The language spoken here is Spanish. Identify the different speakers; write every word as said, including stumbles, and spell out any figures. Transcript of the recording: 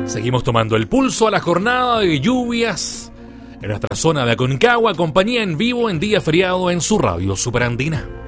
Speaker 1: Seguimos tomando el pulso a la jornada de lluvias en nuestra zona de Aconcagua, compañía en vivo en día feriado en su radio Superandina.